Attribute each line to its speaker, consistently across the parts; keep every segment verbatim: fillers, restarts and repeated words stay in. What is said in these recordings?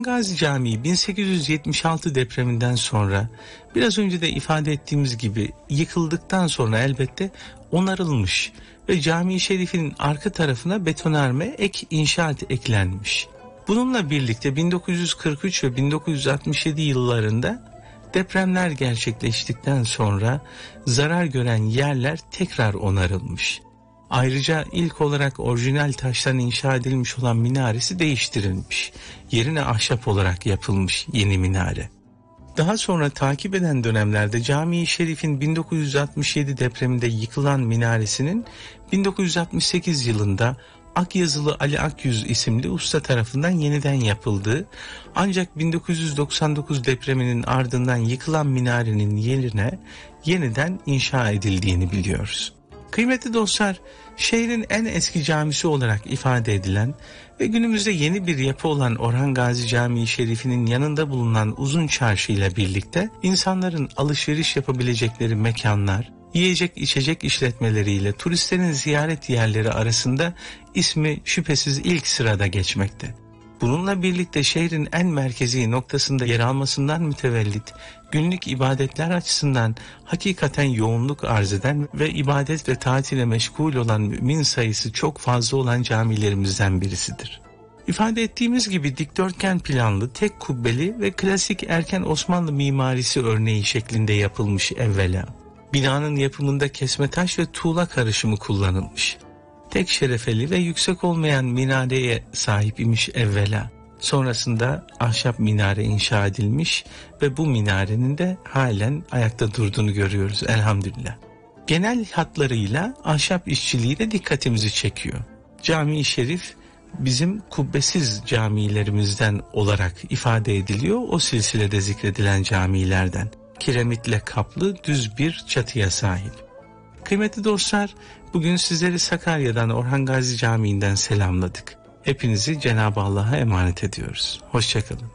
Speaker 1: Gazi Camii bin sekiz yüz yetmiş altı depreminden sonra biraz önce de ifade ettiğimiz gibi yıkıldıktan sonra elbette onarılmış ve Cami-i Şerif'in arka tarafına betonarme ek inşaat eklenmiş. Bununla birlikte bin dokuz yüz kırk üç ve bin dokuz yüz altmış yedi yıllarında depremler gerçekleştikten sonra zarar gören yerler tekrar onarılmış. Ayrıca ilk olarak orijinal taştan inşa edilmiş olan minaresi değiştirilmiş. Yerine ahşap olarak yapılmış yeni minare. Daha sonra takip eden dönemlerde Cami-i Şerif'in bin dokuz yüz altmış yedi depreminde yıkılan minaresinin bin dokuz yüz altmış sekiz yılında Akyazılı Ali Akyüz isimli usta tarafından yeniden yapıldığı, ancak bin dokuz yüz doksan dokuz depreminin ardından yıkılan minarenin yerine yeniden inşa edildiğini biliyoruz. Kıymetli dostlar, şehrin en eski camisi olarak ifade edilen ve günümüzde yeni bir yapı olan Orhan Gazi Camii Şerifi'nin yanında bulunan Uzun Çarşı ile birlikte insanların alışveriş yapabilecekleri mekanlar, yiyecek içecek işletmeleriyle turistlerin ziyaret yerleri arasında ismi şüphesiz ilk sırada geçmekte. Bununla birlikte şehrin en merkezi noktasında yer almasından mütevellit, günlük ibadetler açısından hakikaten yoğunluk arz eden ve ibadet ve tatile meşgul olan mümin sayısı çok fazla olan camilerimizden birisidir. İfade ettiğimiz gibi dikdörtgen planlı, tek kubbeli ve klasik erken Osmanlı mimarisi örneği şeklinde yapılmış evvela. Binanın yapımında kesmetaş ve tuğla karışımı kullanılmış. Tek şerefeli ve yüksek olmayan minareye sahip imiş evvela. Sonrasında ahşap minare inşa edilmiş ve bu minarenin de halen ayakta durduğunu görüyoruz elhamdülillah. Genel hatlarıyla ahşap işçiliği de dikkatimizi çekiyor. Cami-i Şerif bizim kubbesiz camilerimizden olarak ifade ediliyor, o silsilede zikredilen camilerden. Kiremitle kaplı düz bir çatıya sahip. Kıymetli dostlar, bugün sizleri Sakarya'dan Orhan Gazi Camii'nden selamladık. Hepinizi Cenab-ı Allah'a emanet ediyoruz. Hoşçakalın.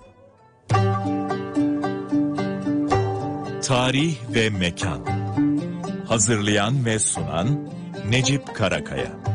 Speaker 2: Tarih ve Mekan. Hazırlayan ve sunan Necip Karakaya.